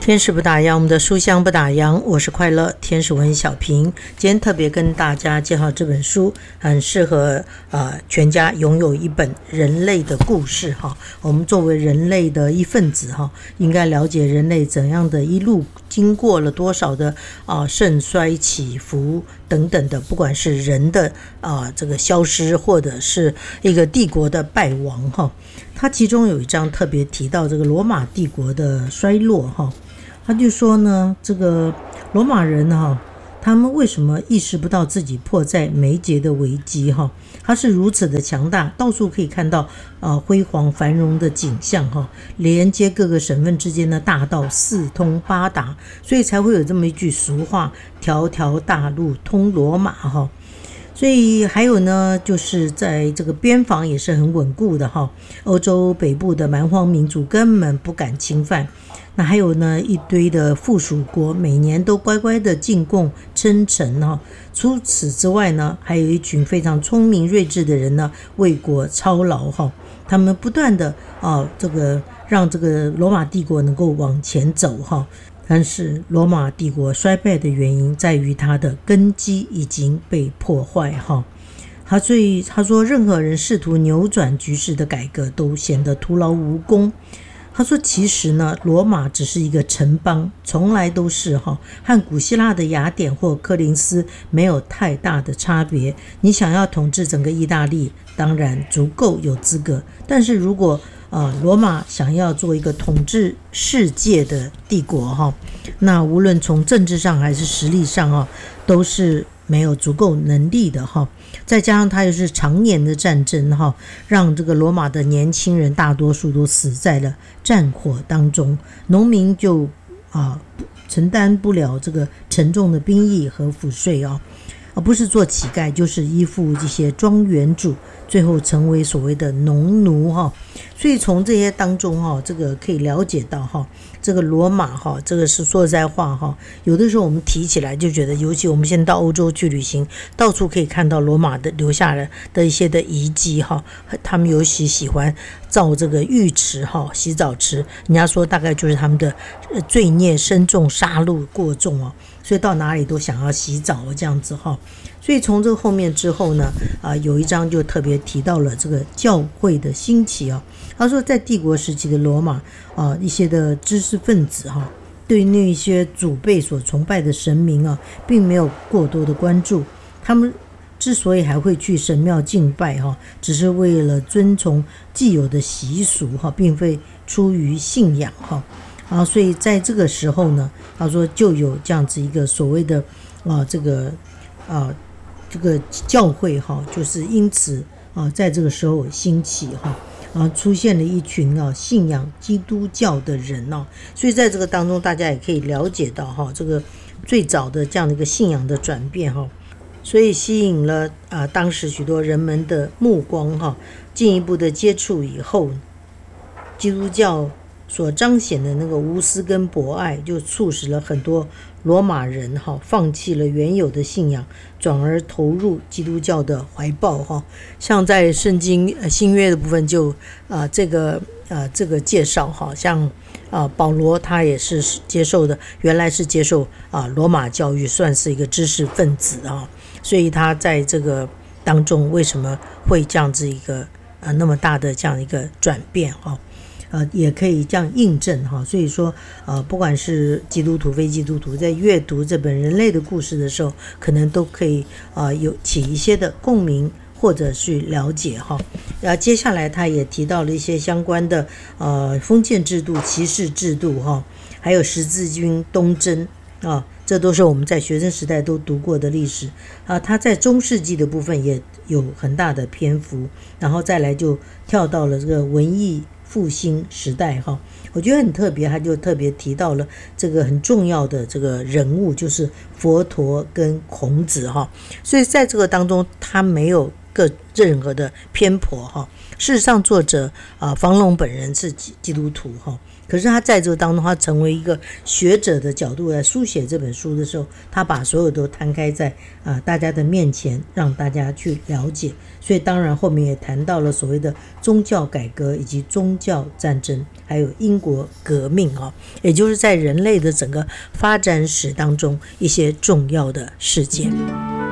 天使不打烊，我们的书香不打烊，我是快乐天使文小平。今天特别跟大家介绍这本书，很适合全家拥有一本人类的故事哈。我们作为人类的一份子哈，应该了解人类怎样的一路经过了多少的盛衰起伏等等的，不管是人的这个消失，或者是一个帝国的败亡哈。它其中有一章特别提到这个罗马帝国的衰落哈。他就说呢，这个罗马人他们为什么意识不到自己迫在眉睫的危机他是如此的强大，到处可以看到辉煌繁荣的景象连接各个省份之间的大道四通八达，所以才会有这么一句俗话，条条大路通罗马所以还有呢，就是在这个边防也是很稳固的欧洲北部的蛮荒民族根本不敢侵犯。那还有呢，一堆的附属国每年都乖乖的进贡称臣除此之外呢，还有一群非常聪明睿智的人呢，为国操劳他们不断的这个让这个罗马帝国能够往前走但是罗马帝国衰败的原因在于它的根基已经被破坏所以他说，任何人试图扭转局势的改革都显得徒劳无功。他说其实呢，罗马只是一个城邦，从来都是和古希腊的雅典或柯林斯没有太大的差别。你想要统治整个意大利，当然足够有资格，但是如果罗马想要做一个统治世界的帝国那无论从政治上还是实力上都是没有足够能力的再加上它又是常年的战争让这个罗马的年轻人大多数都死在了战火当中，农民就承担不了这个沉重的兵役和赋税不是做乞丐就是依附这些庄园主，最后成为所谓的农奴所以从这些当中这个可以了解到这个罗马这个是说实在话有的时候我们提起来就觉得，尤其我们现在到欧洲去旅行，到处可以看到罗马的留下来的一些的遗迹他们尤其喜欢造这个浴池洗澡池，人家说大概就是他们的罪孽深重，杀戮过重所以到哪里都想要洗澡这样子所以从这个后面之后呢有一章就特别提到了这个教会的兴起他说在帝国时期的罗马一些的知识分子对那一些祖辈所崇拜的神明并没有过多的关注，他们之所以还会去神庙敬拜只是为了遵从既有的习俗并非出于信仰所以在这个时候呢，他说就有这样子一个所谓的这个教会就是因此在这个时候兴起出现了一群信仰基督教的人所以在这个当中大家也可以了解到这个最早的这样的一个信仰的转变所以吸引了当时许多人们的目光进一步的接触以后，基督教所彰显的那个无私跟博爱，就促使了很多罗马人放弃了原有的信仰，转而投入基督教的怀抱像在圣经新约的部分就这个介绍像保罗他也是接受的，原来是接受罗马教育，算是一个知识分子所以他在这个当中为什么会这样子一个那么大的这样一个转变也可以这样印证所以说不管是基督徒非基督徒，在阅读这本人类的故事的时候，可能都可以有起一些的共鸣或者去了解接下来他也提到了一些相关的封建制度、骑士制度还有十字军东征这都是我们在学生时代都读过的历史他在中世纪的部分也有很大的篇幅，然后再来就跳到了这个文艺复兴时代我觉得很特别，他就特别提到了这个很重要的这个人物，就是佛陀跟孔子所以在这个当中他没有任何的偏颇哈。事实上，作者房龙本人是基督徒哈，可是他在这当中，他成为一个学者的角度来书写这本书的时候，他把所有都摊开在大家的面前，让大家去了解。所以当然后面也谈到了所谓的宗教改革以及宗教战争，还有英国革命也就是在人类的整个发展史当中一些重要的事件。